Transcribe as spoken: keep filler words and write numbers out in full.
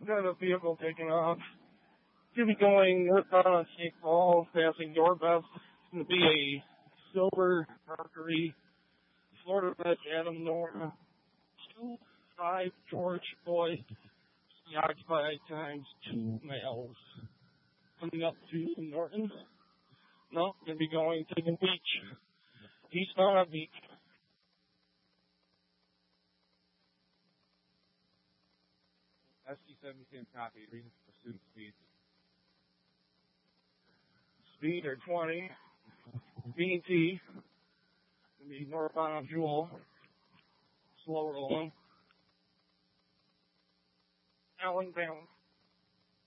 Got a vehicle taking off. Gonna be going northbound on Snake Falls, passing Doorbell. It's gonna be a silver Mercury, Florida Red Adam Nora, two five George Boy, occupied times two males. Coming up to Norton. No, gonna be going to the beach. Eastbound on beach. S G seventy-seven copy, reason for pursuit speed. Speed are twenty. B and T. Gonna be northbound on Jewel. Slow rolling. Allen bound.